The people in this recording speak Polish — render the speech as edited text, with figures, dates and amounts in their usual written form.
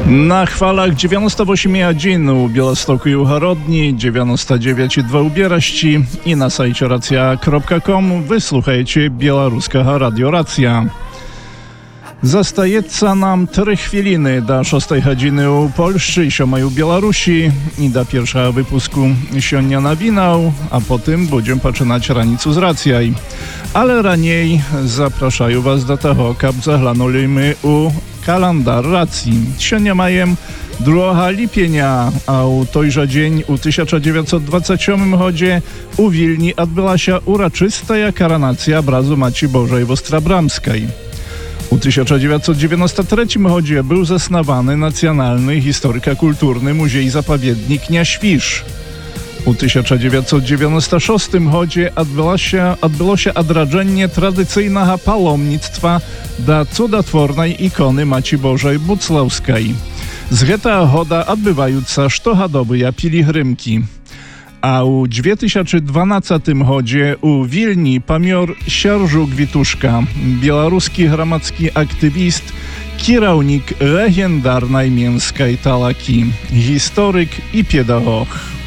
Na chwalach 98,1 u Białegostoku i u Harodni, 99,2 u Bieraści i na sajcie racja.com wysłuchajcie Białoruska Radio Racja. Zastається нам 3 chwiliny do 6 godziny u Polsce i 7 u Białorusi i do pierwszego wypusku siądnia nawinął, a potem będziemy poczynać ranicu z racjaj. Ale raniej zapraszają was do tego, aby zaglanuli u kalendar racji. Siądnia majem 2 lipienia, a u tojże dzień u 1927 chodzie u Wilni odbyła się uroczysta koronacja obrazu Maci Bożej w Ostrabramskiej. U 1993 chodzie był zasnowany Nacjonalny Historyko-Kulturny Muzej Zapowiednik Świsz. U 1996 chodzie odbyło się odradzenie tradycyjnego palomnictwa do cudotwornej ikony Maci Bożej Bucławskiej. Z tego choda odbywają się sztohadowe piligrimki. A u 2012 chodzie u Wilni pamior Sierżu Gwituszka, białoruski gromadzki aktywist, kierownik legendarnej mięskiej talaki, historyk i pedagog.